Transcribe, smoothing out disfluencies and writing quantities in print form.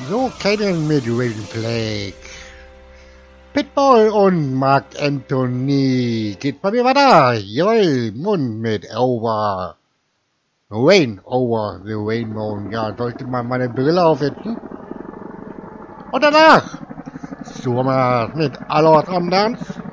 So kennen mit Raven Plague. Pitbull und Mark Anthony. Geht bei mir weiter. Jawohl, Mund mit Over. Rain over the Rainbow. Ja, sollte mal meine Brille aufsetzen. Und danach Summer mit Allort am Dance.